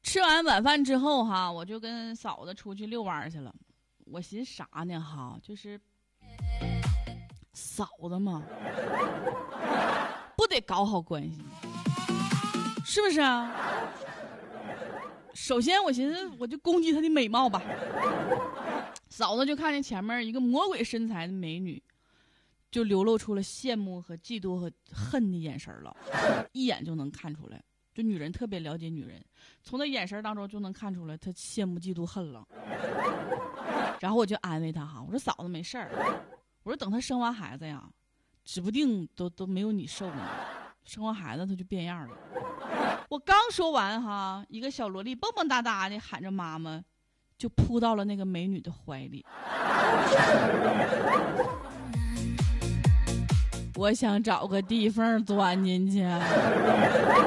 吃完晚饭之后哈，我就跟嫂子出去遛弯去了。我寻思啥呢哈，就是嫂子嘛，不得搞好关系，是不是啊？首先我寻思我就攻击她的美貌吧。嫂子就看见前面一个魔鬼身材的美女，就流露出了羡慕和嫉妒和恨的眼神了，一眼就能看出来。就女人特别了解女人，从那眼神当中就能看出来她羡慕嫉妒恨了。然后我就安慰她哈，我说嫂子没事儿，我说等她生完孩子呀，指不定都没有你瘦呢，生完孩子她就变样了。我刚说完哈，一个小萝莉蹦蹦哒哒的喊着妈妈，就扑到了那个美女的怀里。我想找个地缝钻进去。